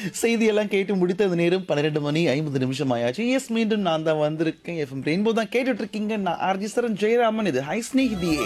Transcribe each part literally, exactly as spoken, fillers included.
செய்தியெல்லாம் கேட்டு முடித்தது நேரம் பன்னிரண்டு மணி ஐம்பது நிமிஷம் ஆயாச்சு. எஸ், மீண்டும் நான் தான் வந்திருக்கேன். எஃப்எம் ரெயின்போ தான் கேட்டுட்டு இருக்கீங்க. நான் ஆர்ஜி சரண் ஜெயராமன். இது ஹை ஸ்நேகிதியே.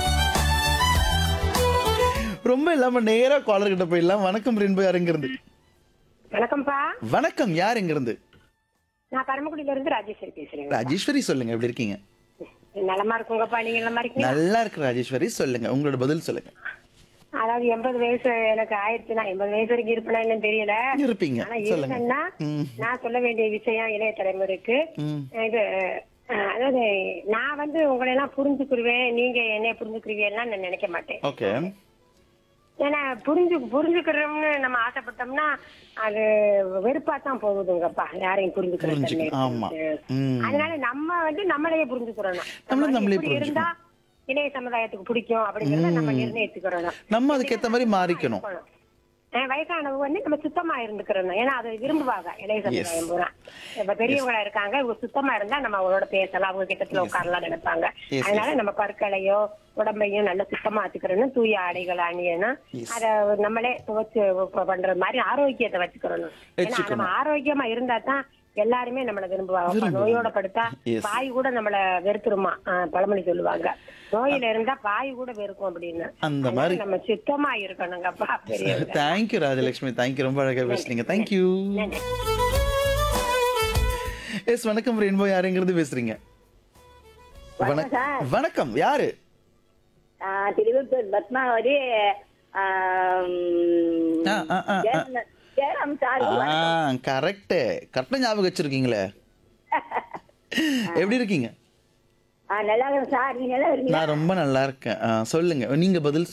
ரொம்ப இல்லாம நேரா காலர் கிட்ட போயிடலாம். வணக்கம் ரெயின்போ, யார் எங்க இருந்து? வணக்கம்ப்பா. வணக்கம், யார் எங்க இருந்து? நான் பரமக்குடியில இருந்து ராஜேஸ்வரி பேசுறேன். ராஜேஸ்வரி, சொல்லுங்க, எப்படி இருக்கீங்க? நலமா இருக்குங்கப்பா, நீங்க நலமா இருக்கீங்க? நல்லா இருக்கு ராஜேஸ்வரி, சொல்லுங்க, உங்களோட பதில் சொல்லுங்க. அதாவது எண்பது வயசு எனக்கு ஆயிடுச்சுன்னா எண்பது வயசு வரைக்கும் இருப்பேனா என்னன்னு தெரியல. இருப்பீங்க, ஆனா சொல்லுங்க. இருக்கேன்னா ம். நான் சொல்ல வேண்டிய விஷயம் இளைய தலைமுறைக்கு ம். இது அஹ், அதாவது நான் வந்து உங்களை எல்லாம் புரிஞ்சுக்கிருவேன், நீங்க என்னைய புரிஞ்சுக்கிருவீங்கன்னா நான் நினைக்க மாட்டேன். ஓகே. ஏன்னா புரிஞ்சு புரிஞ்சுக்கிறோம்னு நம்ம ஆசைப்பட்டோம்னா அது வெறுப்பா தான் போகுதுங்கப்பா, யாரையும் புரிஞ்சுக்கிறோம். புரிஞ்சுக்க, ஆமா. ம். அதனால நம்ம வந்து நம்மளையே புரிஞ்சுக்கிறோம். நம்மள நம்மளே இப்படி இருந்தா இளைய சமுதாயத்துக்கு பிடிக்கும் அப்படிங்கறத நம்ம நிர்ணயிச்சுக்கிறோம். நம்ம அதுக்கேத்த மாதிரி மாறிக்கணும். அஹ் வயசானவங்க வந்து நம்ம சுத்தமா இருந்துக்கிறோம். ஏன்னா அதை விரும்புவாங்க இளைய சமுதாயம் பூரா. இப்ப பெரியவங்களா இருக்காங்க, இவங்க சுத்தமா இருந்தா நம்ம அவங்களோட பேசலாம், அவங்க கிட்டத்துல உட்காரலாம் நினைப்பாங்க. Yes, அதனால நம்ம பற்களையோ உடம்பையும் நல்ல சுத்தமா வச்சுக்கிறோம். தூய ஆடைகள் அணியணும். Yes. அத நம்மளே துவச்சு பண்ற மாதிரி ஆரோக்கியத்தை வச்சுக்கிறோம். ஏன்னா வச்சுக்கணும். நம்ம ஆரோக்கியமா இருந்தா தான் எல்லாருமே நம்மள விரும்புவாங்க. விரும்புவாங்க. நோயோட படுத்தா Yes. பாய் கூட நம்மள வெறுத்துருமா, அஹ் பழமொழி சொல்லுவாங்க. நோயில இருந்தா பாய் கூட வெறுக்கும் அப்படின்னு. அந்த மாதிரி. அதனால நம்ம சுத்தமா இருக்கணுங்கப்பா பெரியவங்க. தேங்க்யூ ராஜலட்சுமி, தேங்க்யூ, ரொம்ப அழகா பேசுறீங்க. தேங்க்யூ. நன்றி. எஸ், வணக்கம் ரெயின்போ, யாருங்கிறது பேசுறீங்க? வணக்கம் சார். வணக்கம், யாரு? ஆ, திருவள்ளூர் பத்மாவதி. ஆம், ஆ, ஆ, ஆ, ஆ. ஜெயராமன் ஜெயராமன் சார். ஆ, கரெக்ட், கரெக்டா ஞாபகம் வச்சிருக்கீங்களே. எப்படி இருக்கீங்க? ஆ, நல்லா இருக்கேன் சார். நீங்க நல்லா இருக்கீங்களா? நான் ரொம்ப நல்லா இருக்கேன். ஆ, சொல்லுங்க, நீங்க பதில்